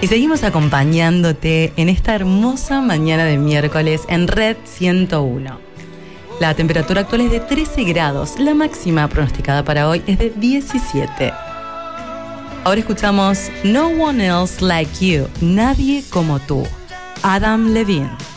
Y seguimos acompañándote en esta hermosa mañana de miércoles en Red 101. La temperatura actual es de 13 grados, la máxima pronosticada para hoy es de 17. Ahora escuchamos No One Else Like You, Nadie Como Tú, Adam Levine.